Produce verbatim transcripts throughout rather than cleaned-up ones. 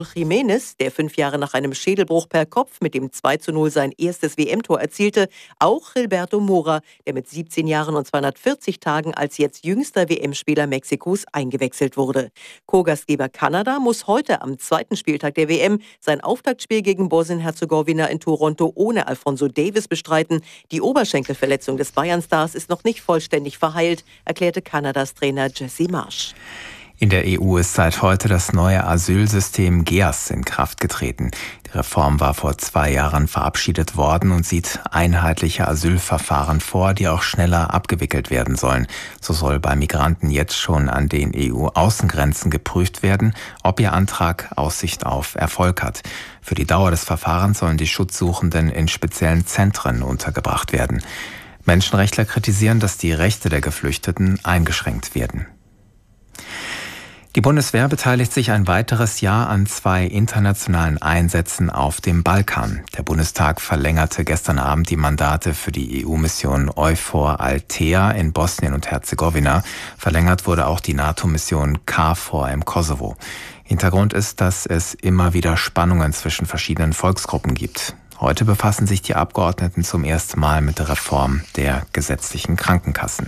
Jiménez, der fünf Jahre nach einem Schädelbruch per Kopf mit dem zwei zu null sein erstes W M-Tor erzielte, auch Gilberto Mora, der mit siebzehn Jahren und zweihundertvierzig Tagen als jetzt jüngster W M-Spieler Mexikos eingewechselt wurde. Co-Gastgeber Kanada muss heute am zweiten Spieltag der W M sein Auftaktspiel gegen Bosnien-Herzegowina in Toronto ohne Alphonso Davies bestreiten. Die Oberschenkelverletzung des Bayern-Stars ist noch nicht vollständig verheilt, erklärte Kanadas Trainer Jesse Marsch. In der E U ist seit heute das neue Asylsystem G E A S in Kraft getreten. Die Reform war vor zwei Jahren verabschiedet worden und sieht einheitliche Asylverfahren vor, die auch schneller abgewickelt werden sollen. So soll bei Migranten jetzt schon an den E U-Außengrenzen geprüft werden, ob ihr Antrag Aussicht auf Erfolg hat. Für die Dauer des Verfahrens sollen die Schutzsuchenden in speziellen Zentren untergebracht werden. Menschenrechtler kritisieren, dass die Rechte der Geflüchteten eingeschränkt werden. Die Bundeswehr beteiligt sich ein weiteres Jahr an zwei internationalen Einsätzen auf dem Balkan. Der Bundestag verlängerte gestern Abend die Mandate für die E U-Mission EUFOR Althea in Bosnien und Herzegowina. Verlängert wurde auch die NATO-Mission KFOR im Kosovo. Hintergrund ist, dass es immer wieder Spannungen zwischen verschiedenen Volksgruppen gibt. Heute befassen sich die Abgeordneten zum ersten Mal mit der Reform der gesetzlichen Krankenkassen.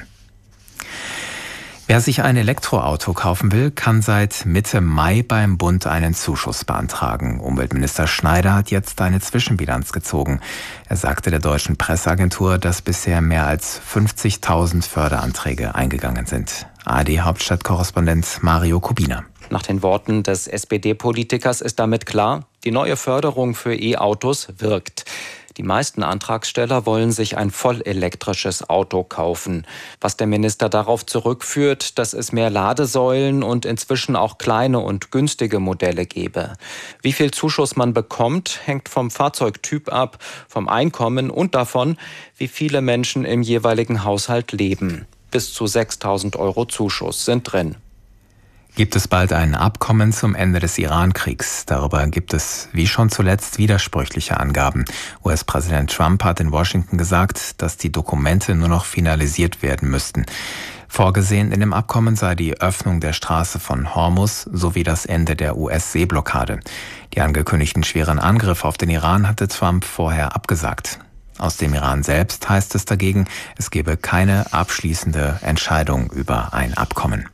Wer sich ein Elektroauto kaufen will, kann seit Mitte Mai beim Bund einen Zuschuss beantragen. Umweltminister Schneider hat jetzt eine Zwischenbilanz gezogen. Er sagte der deutschen Presseagentur, dass bisher mehr als fünfzigtausend Förderanträge eingegangen sind. A R D-Hauptstadtkorrespondent Mario Kubina. Nach den Worten des S P D-Politikers ist damit klar, die neue Förderung für E-Autos wirkt. Die meisten Antragsteller wollen sich ein vollelektrisches Auto kaufen. Was der Minister darauf zurückführt, dass es mehr Ladesäulen und inzwischen auch kleine und günstige Modelle gebe. Wie viel Zuschuss man bekommt, hängt vom Fahrzeugtyp ab, vom Einkommen und davon, wie viele Menschen im jeweiligen Haushalt leben. Bis zu sechstausend Euro Zuschuss sind drin. Gibt es bald ein Abkommen zum Ende des Iran-Kriegs? Darüber gibt es, wie schon zuletzt, widersprüchliche Angaben. U S-Präsident Trump hat in Washington gesagt, dass die Dokumente nur noch finalisiert werden müssten. Vorgesehen in dem Abkommen sei die Öffnung der Straße von Hormuz sowie das Ende der U S-Seeblockade. Die angekündigten schweren Angriffe auf den Iran hatte Trump vorher abgesagt. Aus dem Iran selbst heißt es dagegen, es gebe keine abschließende Entscheidung über ein Abkommen.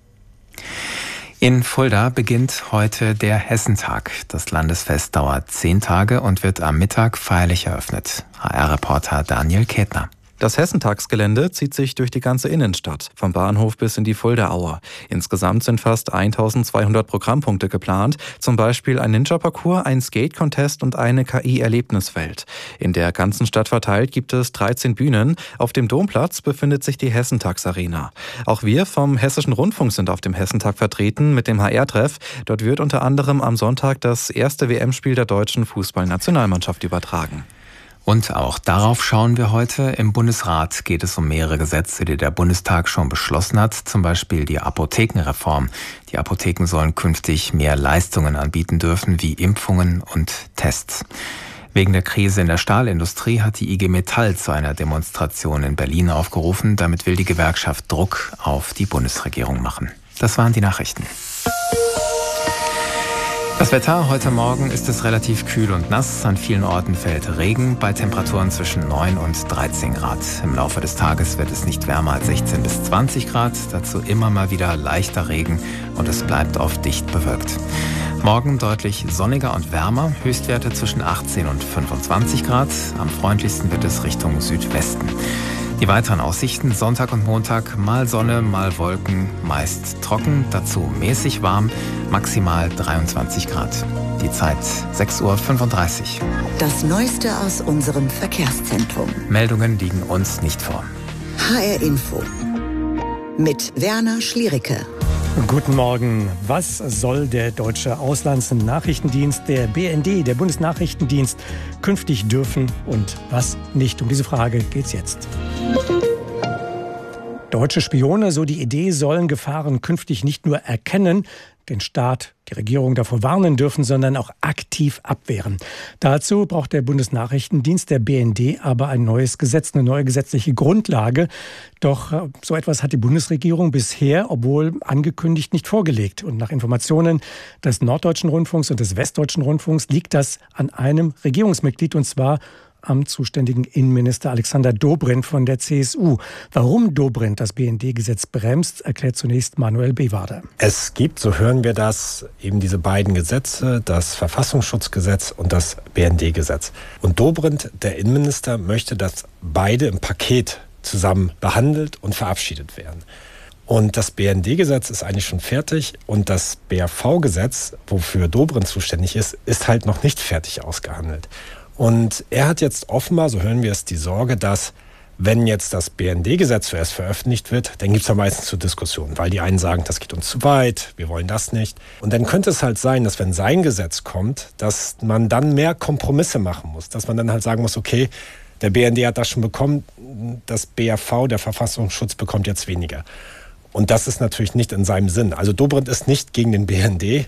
In Fulda beginnt heute der Hessentag. Das Landesfest dauert zehn Tage und wird am Mittag feierlich eröffnet. H R-Reporter Daniel Ketner. Das Hessentagsgelände zieht sich durch die ganze Innenstadt, vom Bahnhof bis in die Fuldaauer. Insgesamt sind fast eintausendzweihundert Programmpunkte geplant, zum Beispiel ein Ninja-Parcours, ein Skate-Contest und eine K I-Erlebniswelt. In der ganzen Stadt verteilt gibt es dreizehn Bühnen. Auf dem Domplatz befindet sich die Hessentagsarena. Auch wir vom Hessischen Rundfunk sind auf dem Hessentag vertreten mit dem H R-Treff. Dort wird unter anderem am Sonntag das erste W M-Spiel der deutschen Fußballnationalmannschaft übertragen. Und auch darauf schauen wir heute. Im Bundesrat geht es um mehrere Gesetze, die der Bundestag schon beschlossen hat, zum Beispiel die Apothekenreform. Die Apotheken sollen künftig mehr Leistungen anbieten dürfen, wie Impfungen und Tests. Wegen der Krise in der Stahlindustrie hat die I G Metall zu einer Demonstration in Berlin aufgerufen. Damit will die Gewerkschaft Druck auf die Bundesregierung machen. Das waren die Nachrichten. Das Wetter: Heute Morgen ist es relativ kühl und nass. An vielen Orten fällt Regen bei Temperaturen zwischen neun und dreizehn Grad. Im Laufe des Tages wird es nicht wärmer als sechzehn bis zwanzig Grad. Dazu immer mal wieder leichter Regen und es bleibt oft dicht bewölkt. Morgen deutlich sonniger und wärmer. Höchstwerte zwischen achtzehn und fünfundzwanzig Grad. Am freundlichsten wird es Richtung Südwesten. Die weiteren Aussichten: Sonntag und Montag mal Sonne, mal Wolken, meist trocken, dazu mäßig warm, maximal dreiundzwanzig Grad. Die Zeit sechs Uhr fünfunddreißig. Das Neueste aus unserem Verkehrszentrum. Meldungen liegen uns nicht vor. H R Info mit Werner Schliericke. Guten Morgen. Was soll der deutsche Auslandsnachrichtendienst, der B N D, der Bundesnachrichtendienst, künftig dürfen und was nicht? Um diese Frage geht's jetzt. Deutsche Spione, so die Idee, sollen Gefahren künftig nicht nur erkennen, den Staat, die Regierung davor warnen dürfen, sondern auch aktiv abwehren. Dazu braucht der Bundesnachrichtendienst, der B N D, aber ein neues Gesetz, eine neue gesetzliche Grundlage. Doch so etwas hat die Bundesregierung bisher, obwohl angekündigt, nicht vorgelegt. Und nach Informationen des Norddeutschen Rundfunks und des Westdeutschen Rundfunks liegt das an einem Regierungsmitglied, und zwar am zuständigen Innenminister Alexander Dobrindt von der C S U. Warum Dobrindt das B N D-Gesetz bremst, erklärt zunächst Manuel Bewader. Es gibt, so hören wir das, eben diese beiden Gesetze, das Verfassungsschutzgesetz und das B N D-Gesetz. Und Dobrindt, der Innenminister, möchte, dass beide im Paket zusammen behandelt und verabschiedet werden. Und das B N D-Gesetz ist eigentlich schon fertig und das B A V-Gesetz, wofür Dobrindt zuständig ist, ist halt noch nicht fertig ausgehandelt. Und er hat jetzt offenbar, so hören wir es, die Sorge, dass wenn jetzt das B N D-Gesetz zuerst veröffentlicht wird, dann gibt es ja meistens zu Diskussionen, weil die einen sagen, das geht uns zu weit, wir wollen das nicht. Und dann könnte es halt sein, dass wenn sein Gesetz kommt, dass man dann mehr Kompromisse machen muss, dass man dann halt sagen muss, okay, der B N D hat das schon bekommen, das B A V, der Verfassungsschutz, bekommt jetzt weniger. Und das ist natürlich nicht in seinem Sinn. Also Dobrindt ist nicht gegen den B N D,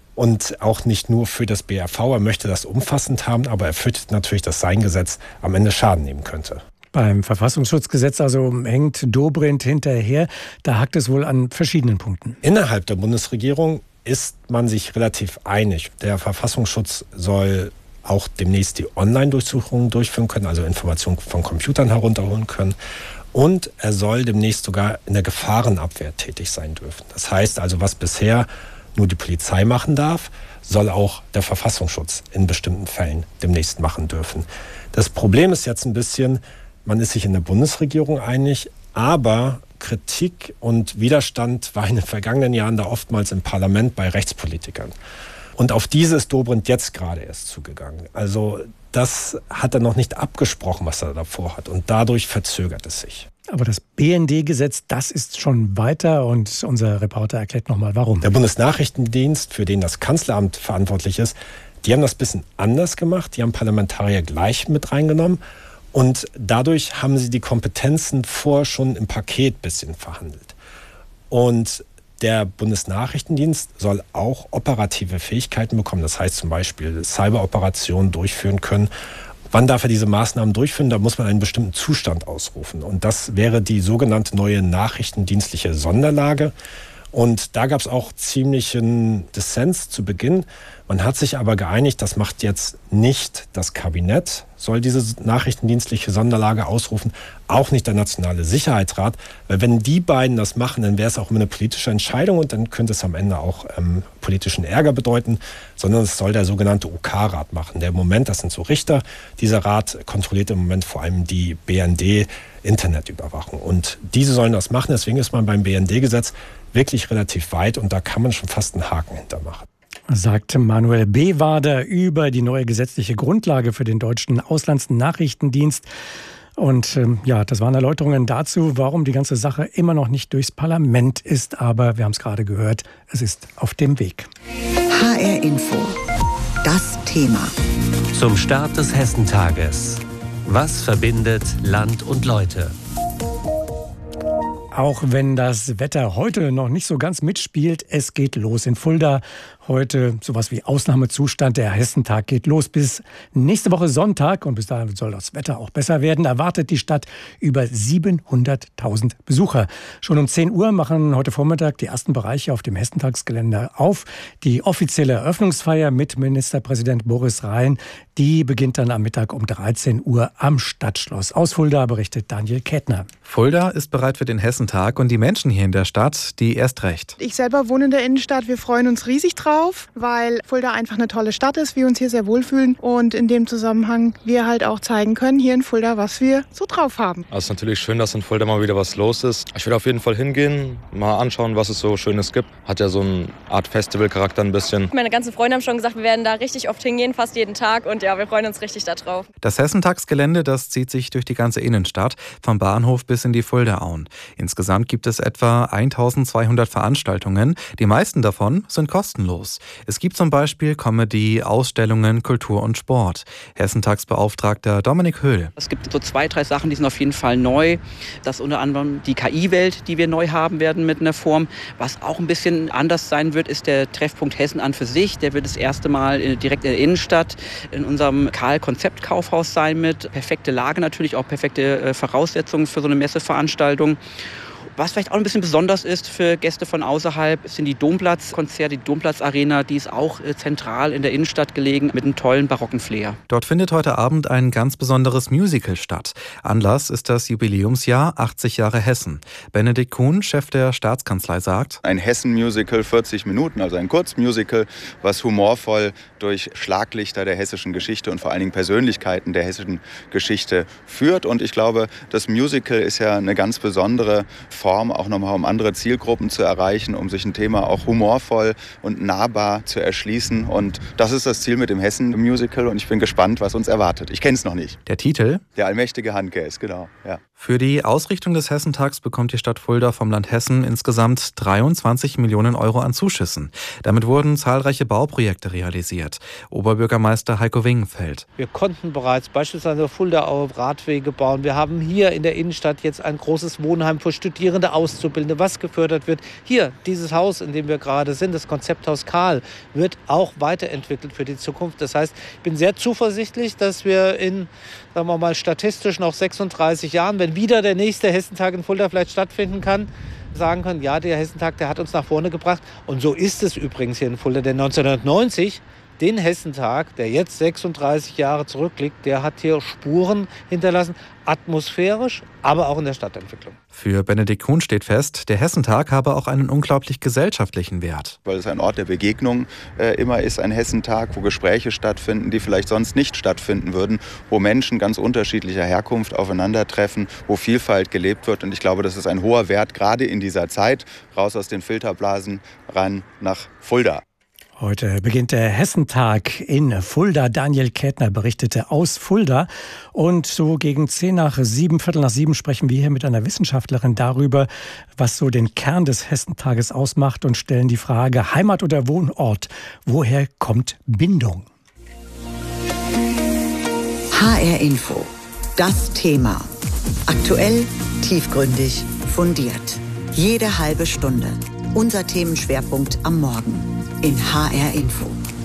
und auch nicht nur für das B A V. Er möchte das umfassend haben, aber er fürchtet natürlich, dass sein Gesetz am Ende Schaden nehmen könnte. Beim Verfassungsschutzgesetz also hängt Dobrindt hinterher. Da hakt es wohl an verschiedenen Punkten. Innerhalb der Bundesregierung ist man sich relativ einig. Der Verfassungsschutz soll auch demnächst die Online-Durchsuchungen durchführen können, also Informationen von Computern herunterholen können. Und er soll demnächst sogar in der Gefahrenabwehr tätig sein dürfen. Das heißt also, was bisher nur die Polizei machen darf, soll auch der Verfassungsschutz in bestimmten Fällen demnächst machen dürfen. Das Problem ist jetzt ein bisschen, man ist sich in der Bundesregierung einig, aber Kritik und Widerstand war in den vergangenen Jahren da oftmals im Parlament bei Rechtspolitikern. Und auf diese ist Dobrindt jetzt gerade erst zugegangen. Also das hat er noch nicht abgesprochen, was er davor hat. Und dadurch verzögert es sich. Aber das B N D-Gesetz, das ist schon weiter und unser Reporter erklärt nochmal, warum. Der Bundesnachrichtendienst, für den das Kanzleramt verantwortlich ist, die haben das ein bisschen anders gemacht. Die haben Parlamentarier gleich mit reingenommen und dadurch haben sie die Kompetenzen vorher schon im Paket ein bisschen verhandelt. Und der Bundesnachrichtendienst soll auch operative Fähigkeiten bekommen. Das heißt zum Beispiel Cyberoperationen durchführen können. Wann darf er diese Maßnahmen durchführen? Da muss man einen bestimmten Zustand ausrufen. Und das wäre die sogenannte neue nachrichtendienstliche Sonderlage. Und da gab es auch ziemlichen Dissens zu Beginn. Man hat sich aber geeinigt, das macht jetzt nicht das Kabinett, soll diese nachrichtendienstliche Sonderlage ausrufen, auch nicht der Nationale Sicherheitsrat. Weil wenn die beiden das machen, dann wäre es auch immer eine politische Entscheidung und dann könnte es am Ende auch ähm, politischen Ärger bedeuten, sondern es soll der sogenannte U K-Rat machen. Der im Moment, das sind so Richter, dieser Rat kontrolliert im Moment vor allem die B N D-Internetüberwachung. Und diese sollen das machen, deswegen ist man beim B N D-Gesetz wirklich relativ weit und da kann man schon fast einen Haken hintermachen. Sagte Manuel Bewader über die neue gesetzliche Grundlage für den deutschen Auslandsnachrichtendienst. Und ähm, ja, das waren Erläuterungen dazu, warum die ganze Sache immer noch nicht durchs Parlament ist. Aber wir haben es gerade gehört, es ist auf dem Weg. H R Info. Das Thema. Zum Start des Hessentages. Was verbindet Land und Leute? Auch wenn das Wetter heute noch nicht so ganz mitspielt, es geht los in Fulda. Heute sowas wie Ausnahmezustand. Der Hessentag geht los bis nächste Woche Sonntag. Und bis dahin soll das Wetter auch besser werden. Erwartet die Stadt über siebenhunderttausend Besucher. Schon um zehn Uhr machen heute Vormittag die ersten Bereiche auf dem Hessentagsgelände auf. Die offizielle Eröffnungsfeier mit Ministerpräsident Boris Rhein, die beginnt dann am Mittag um dreizehn Uhr am Stadtschloss. Aus Fulda berichtet Daniel Kätner. Fulda ist bereit für den Hessentag und die Menschen hier in der Stadt, die erst recht. Ich selber wohne in der Innenstadt. Wir freuen uns riesig drauf, weil Fulda einfach eine tolle Stadt ist, wir uns hier sehr wohlfühlen und in dem Zusammenhang wir halt auch zeigen können hier in Fulda, was wir so drauf haben. Also es ist natürlich schön, dass in Fulda mal wieder was los ist. Ich will auf jeden Fall hingehen, mal anschauen, was es so Schönes gibt. Hat ja so eine Art Festivalcharakter ein bisschen. Meine ganzen Freunde haben schon gesagt, wir werden da richtig oft hingehen, fast jeden Tag und ja. ja, wir freuen uns richtig darauf. Das Hessentagsgelände, das zieht sich durch die ganze Innenstadt, vom Bahnhof bis in die Fuldaauen. Insgesamt gibt es etwa eintausendzweihundert Veranstaltungen. Die meisten davon sind kostenlos. Es gibt zum Beispiel Comedy, Ausstellungen, Kultur und Sport. Hessentagsbeauftragter Dominik Höhl. Es gibt so zwei, drei Sachen, die sind auf jeden Fall neu. Das ist unter anderem die K I-Welt, die wir neu haben werden mit einer Form. Was auch ein bisschen anders sein wird, ist der Treffpunkt Hessen an für sich. Der wird das erste Mal direkt in der Innenstadt in unserem Karl-Konzept-Kaufhaus sein mit. Perfekte Lage natürlich, auch perfekte Voraussetzungen für so eine Messeveranstaltung. Was vielleicht auch ein bisschen besonders ist für Gäste von außerhalb, sind die Domplatzkonzerte, die Domplatz-Arena. Die ist auch zentral in der Innenstadt gelegen mit einem tollen barocken Flair. Dort findet heute Abend ein ganz besonderes Musical statt. Anlass ist das Jubiläumsjahr achtzig Jahre Hessen. Benedikt Kuhn, Chef der Staatskanzlei, sagt: Ein Hessen-Musical, vierzig Minuten, also ein Kurzmusical, was humorvoll durch Schlaglichter der hessischen Geschichte und vor allen Dingen Persönlichkeiten der hessischen Geschichte führt. Und ich glaube, das Musical ist ja eine ganz besondere Form, auch nochmal um andere Zielgruppen zu erreichen, um sich ein Thema auch humorvoll und nahbar zu erschließen. Und das ist das Ziel mit dem Hessen-Musical und ich bin gespannt, was uns erwartet. Ich kenne es noch nicht. Der Titel? Der allmächtige Handkäse, genau. Ja. Für die Ausrichtung des Hessentags bekommt die Stadt Fulda vom Land Hessen insgesamt dreiundzwanzig Millionen Euro an Zuschüssen. Damit wurden zahlreiche Bauprojekte realisiert. Oberbürgermeister Heiko Wingenfeld. Wir konnten bereits beispielsweise Fuldaaue Radwege bauen. Wir haben hier in der Innenstadt jetzt ein großes Wohnheim für Studierende, Auszubildende, was gefördert wird. Hier, dieses Haus, in dem wir gerade sind, das Konzepthaus Karl, wird auch weiterentwickelt für die Zukunft. Das heißt, ich bin sehr zuversichtlich, dass wir in, sagen wir mal, statistisch noch sechsunddreißig Jahren, wenn wieder der nächste Hessentag in Fulda vielleicht stattfinden kann, sagen können, ja, der Hessentag, der hat uns nach vorne gebracht. Und so ist es übrigens hier in Fulda, denn neunzehnhundertneunzig, den Hessentag, der jetzt sechsunddreißig Jahre zurückliegt, der hat hier Spuren hinterlassen, atmosphärisch, aber auch in der Stadtentwicklung. Für Benedikt Kuhn steht fest, der Hessentag habe auch einen unglaublich gesellschaftlichen Wert. Weil es ein Ort der Begegnung äh, immer ist, ein Hessentag, wo Gespräche stattfinden, die vielleicht sonst nicht stattfinden würden, wo Menschen ganz unterschiedlicher Herkunft aufeinandertreffen, wo Vielfalt gelebt wird. Und ich glaube, das ist ein hoher Wert, gerade in dieser Zeit, raus aus den Filterblasen, rein nach Fulda. Heute beginnt der Hessentag in Fulda. Daniel Kätner berichtete aus Fulda. Und so gegen zehn nach sieben, Viertel nach sieben sprechen wir hier mit einer Wissenschaftlerin darüber, was so den Kern des Hessentages ausmacht und stellen die Frage: Heimat oder Wohnort? Woher kommt Bindung? H R Info. Das Thema. Aktuell, tiefgründig, fundiert. Jede halbe Stunde. Unser Themenschwerpunkt am Morgen in H R Info.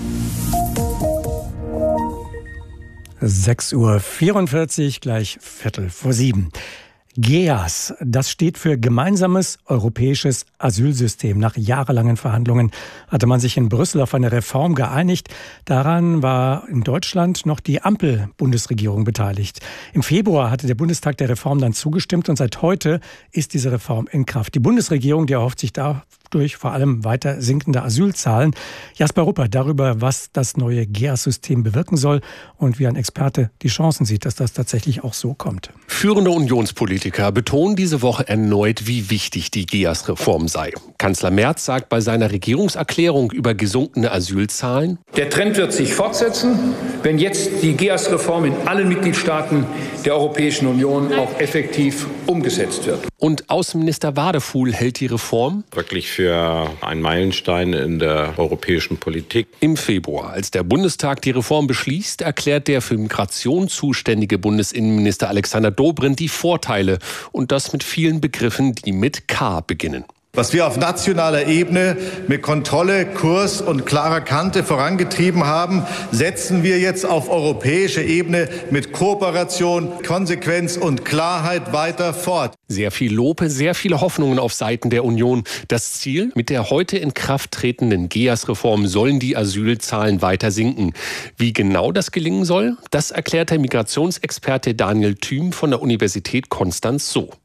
sechs Uhr vierundvierzig, gleich Viertel vor sieben. G E A S, das steht für Gemeinsames Europäisches Asylsystem. Nach jahrelangen Verhandlungen hatte man sich in Brüssel auf eine Reform geeinigt. Daran war in Deutschland noch die Ampel-Bundesregierung beteiligt. Im Februar hatte der Bundestag der Reform dann zugestimmt und seit heute ist diese Reform in Kraft. Die Bundesregierung, die erhofft sich da durch vor allem weiter sinkende Asylzahlen. Jasper Ruppert darüber, was das neue G E A S-System bewirken soll und wie ein Experte die Chancen sieht, dass das tatsächlich auch so kommt. Führende Unionspolitiker betonen diese Woche erneut, wie wichtig die G E A S-Reform sei. Kanzler Merz sagt bei seiner Regierungserklärung über gesunkene Asylzahlen: Der Trend wird sich fortsetzen, wenn jetzt die G E A S-Reform in allen Mitgliedstaaten der Europäischen Union auch effektiv umgesetzt wird. Und Außenminister Wadefuhl hält die Reform wirklich für einen Meilenstein in der europäischen Politik. Im Februar, als der Bundestag die Reform beschließt, erklärt der für Migration zuständige Bundesinnenminister Alexander Dobrindt die Vorteile und das mit vielen Begriffen, die mit K beginnen. Was wir auf nationaler Ebene mit Kontrolle, Kurs und klarer Kante vorangetrieben haben, setzen wir jetzt auf europäischer Ebene mit Kooperation, Konsequenz und Klarheit weiter fort. Sehr viel Lob, sehr viele Hoffnungen auf Seiten der Union. Das Ziel: Mit der heute in Kraft tretenden G E A S-Reform sollen die Asylzahlen weiter sinken. Wie genau das gelingen soll, das erklärt der Migrationsexperte Daniel Thüm von der Universität Konstanz so.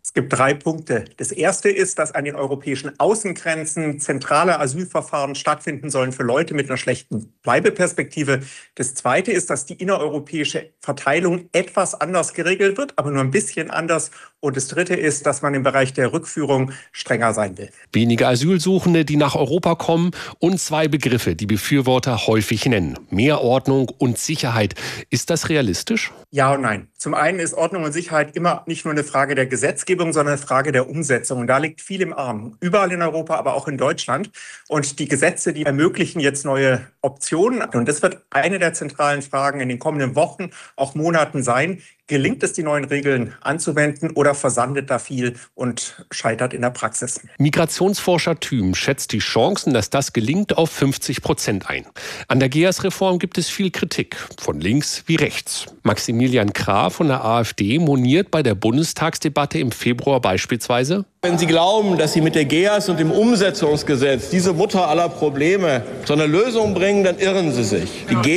Es gibt drei Punkte. Das erste ist, dass an den europäischen Außengrenzen zentrale Asylverfahren stattfinden sollen für Leute mit einer schlechten Bleibeperspektive. Das zweite ist, dass die innereuropäische Verteilung etwas anders geregelt wird, aber nur ein bisschen anders. Und das dritte ist, dass man im Bereich der Rückführung strenger sein will. Weniger Asylsuchende, die nach Europa kommen, und zwei Begriffe, die Befürworter häufig nennen: Mehr Ordnung und Sicherheit. Ist das realistisch? Ja und nein. Zum einen ist Ordnung und Sicherheit immer nicht nur eine Frage der Gesetzgebung, sondern eine Frage der Umsetzung. Und da liegt viel im Argen. Überall in Europa, aber auch in Deutschland. Und die Gesetze, die ermöglichen jetzt neue Optionen. Und das wird eine der zentralen Fragen in den kommenden Wochen, auch Monaten sein. Gelingt es, die neuen Regeln anzuwenden, oder versandet da viel und scheitert in der Praxis? Migrationsforscher Thüm schätzt die Chancen, dass das gelingt, auf fünfzig Prozent ein. An der G E A S-Reform gibt es viel Kritik, von links wie rechts. Maximilian Krah von der AfD moniert bei der Bundestagsdebatte im Februar beispielsweise: Wenn Sie glauben, dass Sie mit der G E A S und dem Umsetzungsgesetz, diese Mutter aller Probleme, zu einer Lösung bringen, dann irren Sie sich. Die